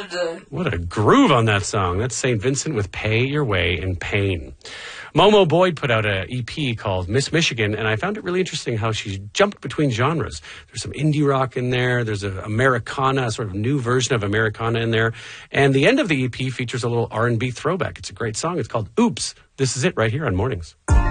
good. What a groove on that song. That's St. Vincent with Pay Your Way in Pain. Momo Boyd put out an EP called Miss Michigan, and I found it really interesting how she jumped between genres. There's some indie rock in there. There's an Americana, a sort of new version of Americana in there. And the end of the EP features a little R&B throwback. It's a great song. It's called Oops. This is it right here on Mornings.